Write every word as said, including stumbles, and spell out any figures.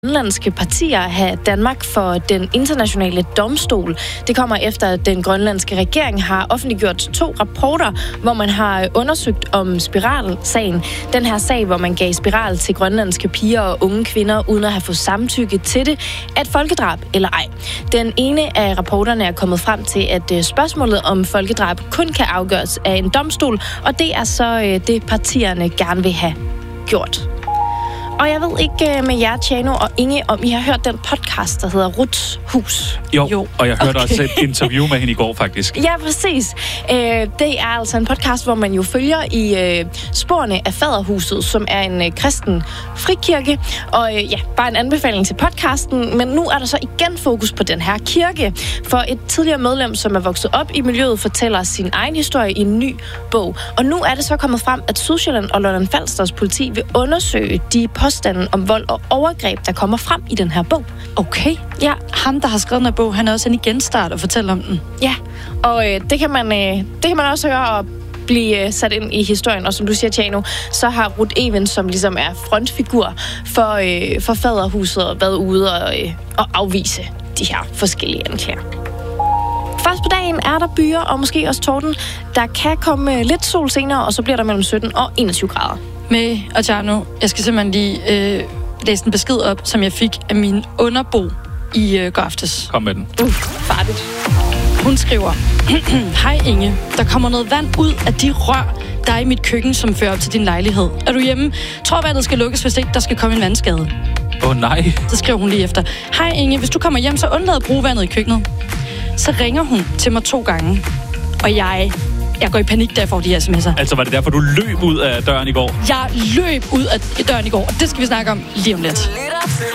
grønlandske partier have Danmark for den internationale domstol. Det kommer efter, at den grønlandske regering har offentliggjort to rapporter, hvor man har undersøgt om spiralsagen. Den her sag, hvor man gav spiral til grønlandske piger og unge kvinder, uden at have fået samtykke til det, at folkedrab eller ej. Den ene af rapporterne er kommet frem til, at spørgsmålet om folkedrab kun kan afgøres af en domstol, og det er så det, partierne gerne vil have gjort. Og jeg ved ikke med jer, Tjano og Inge, om I har hørt den podcast, der hedder Ruths Hus. Jo, jo. Og jeg hørte okay. også et interview med hende i går, faktisk. Ja, præcis. Det er altså en podcast, hvor man jo følger i sporene af Faderhuset, som er en kristen frikirke. Og ja, bare en anbefaling til podcasten. Men nu er der så igen fokus på den her kirke. For et tidligere medlem, som er vokset op i miljøet, fortæller sin egen historie i en ny bog. Og nu er det så kommet frem, at Sydsjælland og Lolland-Falsters politi vil undersøge de påstanden om vold og overgreb, der kommer frem i den her bog. Okay. Ja, ham, der har skrevet den her bog, han er også en igenstart og fortæller om den. Ja, og øh, det, kan man, øh, det kan man også høre og blive øh, sat ind i historien. Og som du siger, Tjano, så har Ruth Even, som ligesom er frontfigur for, øh, for Faderhuset, været ude og, øh, og afvise de her forskellige anklager. Først på dagen er der byer og måske også torden. Der kan komme lidt sol senere, og så bliver der mellem sytten og enogtyve grader. Med og Tjano, jeg skal simpelthen lige øh, læse en besked op, som jeg fik af min underbo i øh, går aftes. Kom med den. Uh, farligt. Hun skriver, hej Inge, der kommer noget vand ud af de rør, der er i mit køkken, som fører op til din lejlighed. Er du hjemme? Tror vandet skal lukkes, hvis ikke der skal komme en vandskade. Åh oh, nej. Så skriver hun lige efter, hej Inge, hvis du kommer hjem, så undlad at bruge vandet i køkkenet. Så ringer hun til mig to gange, og jeg... Jeg går i panik, da jeg får de her sms'er. Altså, var det derfor, du løb ud af døren i går? Jeg løb ud af døren i går, og det skal vi snakke om lige om lidt.